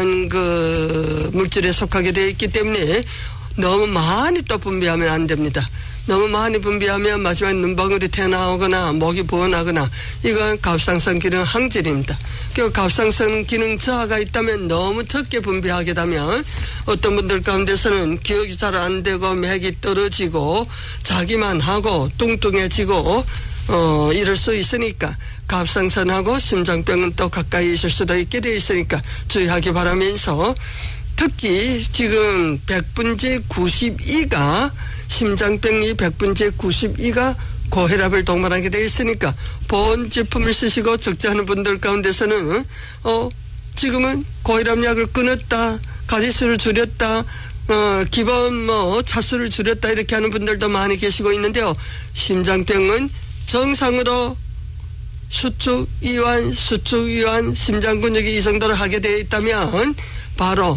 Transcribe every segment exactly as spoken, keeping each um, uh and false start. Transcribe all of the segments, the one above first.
위험한 그 물질에 속하게 되어 있기 때문에 너무 많이 또 분비하면 안 됩니다. 너무 많이 분비하면 마지막에 눈방울이 튀어나오거나 목이 부어나거나 이건 갑상선 기능 항진입니다. 그 갑상선 기능 저하가 있다면 너무 적게 분비하게 되면 어떤 분들 가운데서는 기억이 잘 안 되고 맥이 떨어지고 자기만 하고 뚱뚱해지고 어 이럴 수 있으니까 갑상선하고 심장병은 또 가까이 있을 수도 있게 되어 있으니까 주의하기 바라면서 특히 지금 백분지 구십이가 심장병이 백분지 구십이가 고혈압을 동반하게 되어 있으니까 보온 제품을 쓰시고 적재하는 분들 가운데서는 어 지금은 고혈압약을 끊었다, 가지수를 줄였다, 어 기본 뭐 차수를 줄였다 이렇게 하는 분들도 많이 계시고 있는데요. 심장병은 정상으로 수축 이완, 수축 이완, 심장 근육이 이 정도로 하게 되어 있다면 바로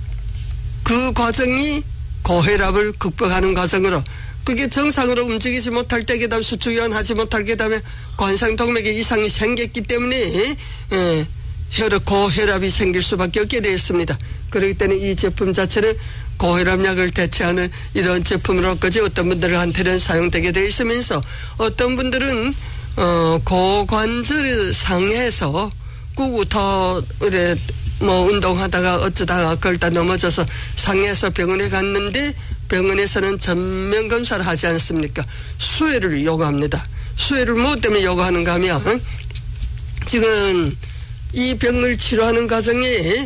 그 과정이 고혈압을 극복하는 과정으로 그게 정상으로 움직이지 못할 때 그다음 수축 이완하지 못할 때 그다음에 관상동맥에 이상이 생겼기 때문에 예, 혈압 고혈압이 생길 수밖에 없게 되었습니다. 그렇기 때문에 이 제품 자체는 고혈압약을 대체하는 이런 제품으로까지 어떤 분들한테는 사용되게 되어 있으면서 어떤 분들은 어, 고관절 상해서 구구 더 이래 뭐 운동하다가 어쩌다가 걸다 넘어져서 상해서 병원에 갔는데 병원에서는 전면 검사를 하지 않습니까? 수혜를 요구합니다. 수혜를 뭐 때문에 요구하는가 하면 지금 이 병을 치료하는 과정에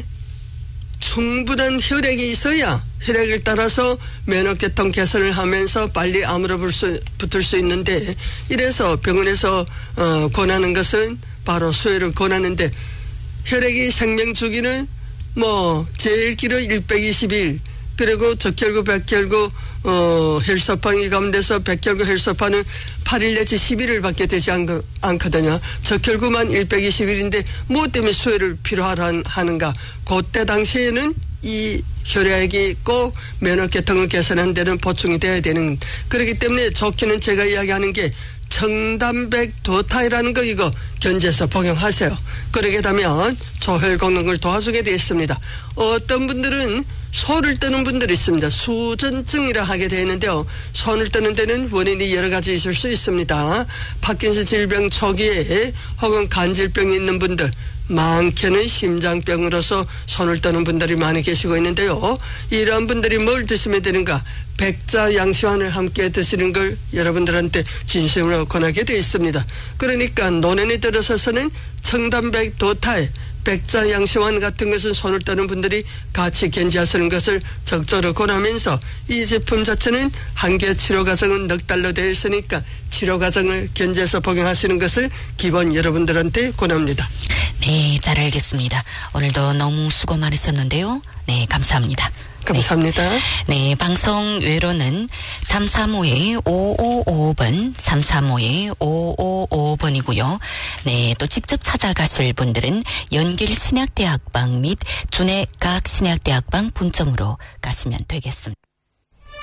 충분한 혈액이 있어야 혈액을 따라서 면역계통 개선을 하면서 빨리 암으로 붙을 수 있는데 이래서 병원에서 어, 권하는 것은 바로 수혜를 권하는데 혈액이 생명 주기는 뭐 제일 길어 백이십 일 그리고 적혈구 백혈구 어 혈소판이 가운데서 백혈구 혈소판은 팔 일 내지 십 일을 밖에 되지 않, 않거든요. 적혈구만 백이십 일인데 뭐 때문에 수혜를 필요하는가. 그때 당시에는 이 혈액이 꼭 면역계통을 개선하는 데는 보충이 돼야 되는 그렇기 때문에 좋기는 제가 이야기하는 게 청단백 도타이라는 거 이거 견제해서 복용하세요. 그러게 되면 조혈功能을 도와주게 되어 있습니다. 어떤 분들은 손을 뜨는 분들이 있습니다. 수전증이라 하게 되는데요. 손을 뜨는 데는 원인이 여러 가지 있을 수 있습니다. 파킨슨 질병 초기에 혹은 간질병이 있는 분들 많게는 심장병으로서 손을 떠는 분들이 많이 계시고 있는데요. 이런 분들이 뭘 드시면 되는가? 백자 양시환을 함께 드시는 걸 여러분들한테 진심으로 권하게 되어 있습니다. 그러니까 논현에 들어서서는 청단백 도타에 백자 양시환 같은 것은 손을 떠는 분들이 같이 견지하시는 것을 적절히 권하면서 이 제품 자체는 한 개 치료 과정은 넉 달로 되어 있으니까 치료 과정을 견지해서 복용하시는 것을 기본 여러분들한테 권합니다. 네, 잘 알겠습니다. 오늘도 너무 수고 많으셨는데요. 네, 감사합니다. 감사합니다. 네, 네 방송 외로는 삼삼오 오오오오 번, 삼삼오 오오오오 번이고요. 네, 또 직접 찾아가실 분들은 연길 신약대학방 및 준해 각 신약대학방 본점으로 가시면 되겠습니다.